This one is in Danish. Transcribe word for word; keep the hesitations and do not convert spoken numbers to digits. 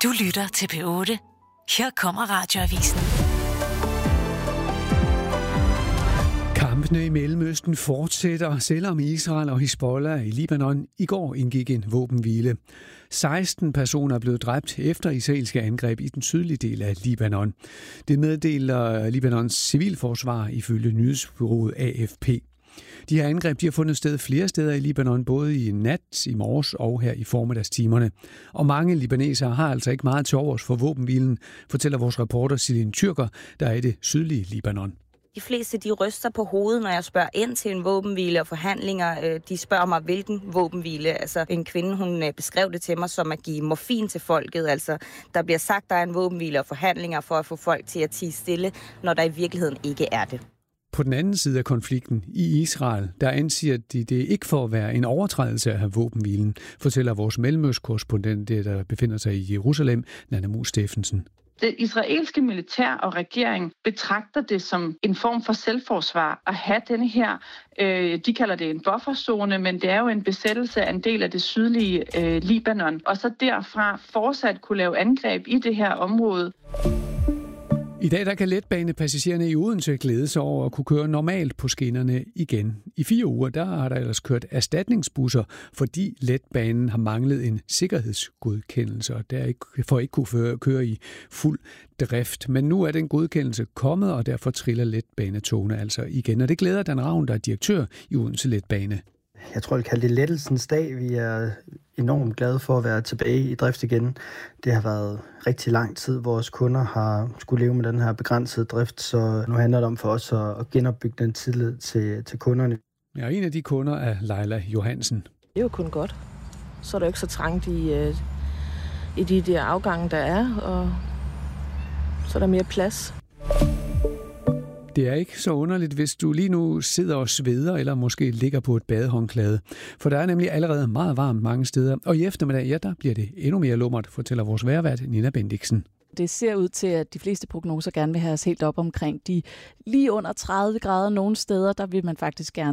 Du lytter til P otte. Her kommer Radioavisen. Kampene i Mellemøsten fortsætter, selvom Israel og Hizbollah i Libanon i går indgik en våbenhvile. seksten personer er blevet dræbt efter israelske angreb i den sydlige del af Libanon. Det meddeler Libanons civilforsvar ifølge nyhedsbureauet A F P. De her angreb de har fundet sted flere steder i Libanon, både i nat, i morges og her i formiddagstimerne. Og mange libanesere har altså ikke meget til overs for våbenhvilen, fortæller vores reporter Celine Tyrker, der er i det sydlige Libanon. De fleste de ryster på hovedet, når jeg spørger ind til en våbenhvile og forhandlinger. De spørger mig, hvilken våbenhvile. Altså en kvinde, hun beskrev det til mig som at give morfin til folket. Altså der bliver sagt, der er en våbenhvile og forhandlinger for at få folk til at tie stille, når der i virkeligheden ikke er det. På den anden side af konflikten i Israel, der ansiger de det ikke for at være en overtrædelse af våbenhvilen, fortæller vores mellemøstkorrespondent, der befinder sig i Jerusalem, Nanna Mus Steffensen. Det israelske militær og regering betragter det som en form for selvforsvar at have denne her, øh, de kalder det en bufferzone, men det er jo en besættelse af en del af det sydlige øh, Libanon, og så derfra fortsat kunne lave angreb i det her område. I dag der kan letbanepassagererne i Odense glæde sig over at kunne køre normalt på skinnerne igen. I fire uger der har der ellers kørt erstatningsbusser, fordi letbanen har manglet en sikkerhedsgodkendelse, og der ikke, for ikke kunne føre, køre i fuld drift. Men nu er den godkendelse kommet, og derfor triller letbanetogene altså igen. Og det glæder Dan Ravn, der er direktør i Odense Letbane. Jeg tror, jeg kalder det lettelsens dag. Vi er enormt glade for at være tilbage i drift igen. Det har været rigtig lang tid, vores kunder har skulle leve med den her begrænsede drift, så nu handler det om for os at genopbygge den tillid til, til kunderne. Ja, en af de kunder er Leila Johansen. Det er jo kun godt. Så er der ikke så trængt i, i de der afgange, der er, og så er der mere plads. Det er ikke så underligt, hvis du lige nu sidder og sveder, eller måske ligger på et badehåndklæde. For der er nemlig allerede meget varmt mange steder, og i eftermiddag, ja, der bliver det endnu mere lummert, fortæller vores vejrvært Nina Bendiksen. Det ser ud til, at de fleste prognoser gerne vil have os helt op omkring de lige under tredive grader nogle steder. Der vil man faktisk gerne